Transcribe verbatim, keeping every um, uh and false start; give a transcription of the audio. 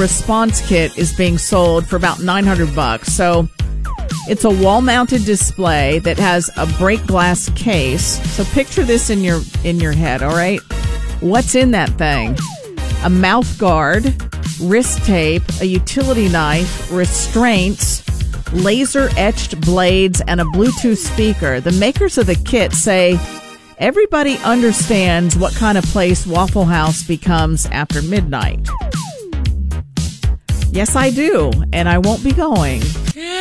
response kit is being sold for about nine hundred bucks. So it's a wall-mounted display that has a break glass case. So picture this in your in your head, all right? What's in that thing? A mouth guard, wrist tape, a utility knife, restraints, laser-etched blades, and a Bluetooth speaker. The makers of the kit say everybody understands what kind of place Waffle House becomes after midnight. Yes, I do, and I won't be going.